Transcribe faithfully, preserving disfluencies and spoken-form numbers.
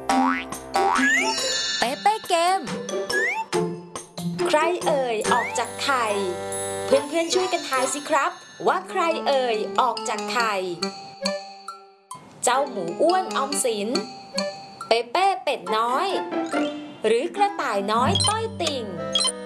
เป๊ะเป๊ะเกมใครเอ่ยออกจากไข่เพื่อนๆช่วยกันทายสิครับว่าใครเอ่ยออกจากไข่เจ้าหมูอ้วนออมสินเป๊ะเป๊ะเป็ดน้อยหรือกระต่ายน้อยต้อยติ่ง